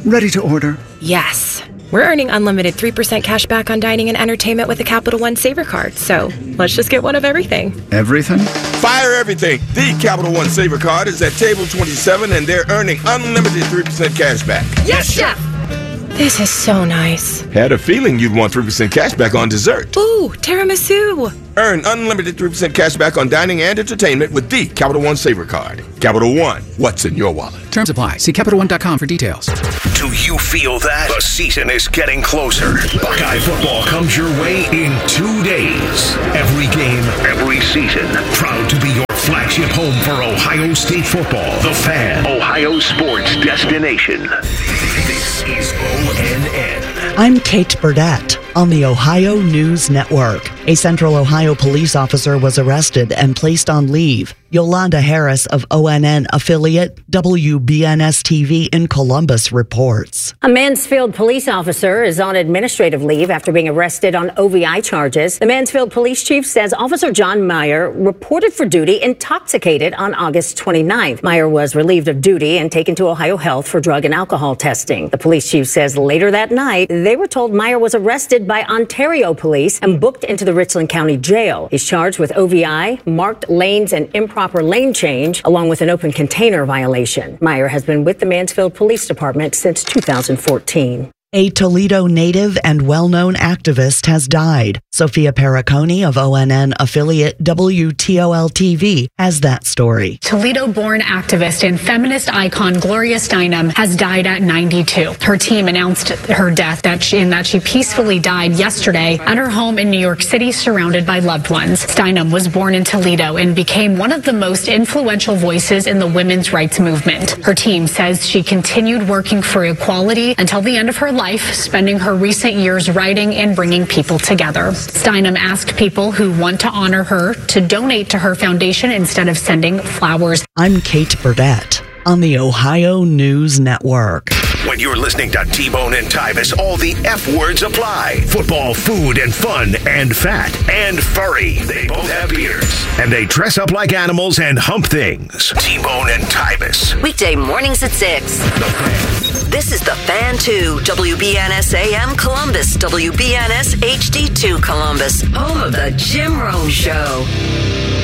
Ready to order. Yes. We're earning unlimited 3% cash back on dining and entertainment with a Capital One Saver card. So let's just get one of everything. Everything? Fire everything. The Capital One Saver card is at table 27 and they're earning unlimited 3% cash back. Yes, Chef! This is so nice. Had a feeling you'd want 3% cash back on dessert. Ooh, tiramisu. Earn unlimited 3% cash back on dining and entertainment with the Capital One Saver card. Capital One, what's in your wallet? Terms apply. See CapitalOne.com for details. Do you feel that? The season is getting closer. Buckeye football comes your way in 2 days. Every game, every season. Proud to be your flagship home for Ohio State football. The Fan, Ohio sports destination. This is ONN. I'm Kate Burdett on the Ohio News Network. A Central Ohio police officer was arrested and placed on leave. Yolanda Harris of ONN affiliate WBNS-TV in Columbus reports. A Mansfield police officer is on administrative leave after being arrested on OVI charges. The Mansfield police chief says Officer John Meyer reported for duty intoxicated on August 29th. Meyer was relieved of duty and taken to Ohio Health for drug and alcohol testing. The police chief says later that night, they were told Meyer was arrested by Ontario police and booked into the Richland County Jail. He's charged with OVI, marked lanes and improper lane change, along with an open container violation. Meyer has been with the Mansfield Police Department since 2014. A Toledo native and well-known activist has died. Sophia Perricone of ONN affiliate WTOL-TV has that story. Toledo-born activist and feminist icon Gloria Steinem has died at 92. Her team announced her death that she peacefully died yesterday at her home in New York City, surrounded by loved ones. Steinem was born in Toledo and became one of the most influential voices in the women's rights movement. Her team says she continued working for equality until the end of her life, spending her recent years writing and bringing people together. Steinem asked people who want to honor her to donate to her foundation instead of sending flowers. I'm Kate Burdett on the Ohio News Network. When you're listening to T-Bone and Tyvis, all the F words apply. Football, food, and fun, and fat, and furry. They both have beards. And they dress up like animals and hump things. T-Bone and Tyvis. Weekday mornings at 6. This is The Fan 2, WBNS AM Columbus, WBNS HD2 Columbus, home of the Jim Rome Show.